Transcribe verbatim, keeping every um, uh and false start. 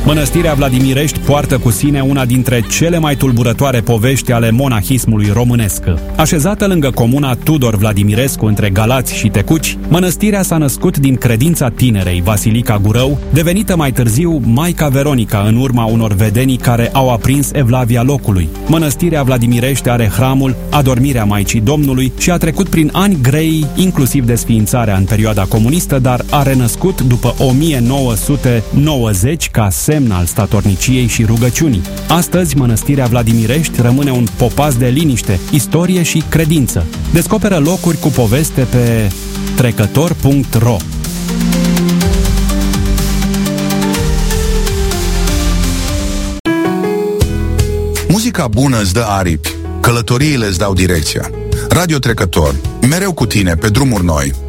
Mănăstirea Vladimirești poartă cu sine una dintre cele mai tulburătoare povești ale monahismului românesc. Așezată lângă comuna Tudor Vladimirescu, între Galați și Tecuci, mănăstirea s-a născut din credința tinerei Vasilica Gurău, devenită mai târziu Maica Veronica în urma unor vedenii care au aprins evlavia locului. Mănăstirea Vladimirești are hramul Adormirea Maicii Domnului și a trecut prin ani grei, inclusiv desființarea în perioada comunistă, dar a renăscut după o mie nouă sute nouăzeci ca semn al statorniciei și rugăciunii. Astăzi, mănăstirea Vladimirești rămâne un popas de liniște, istorie și credință. Descoperă locuri cu poveste pe trecător punct ro. Muzica bună îți dă aripi, călătoriile îți dau direcția. Radio Trecător, mereu cu tine pe drumuri noi.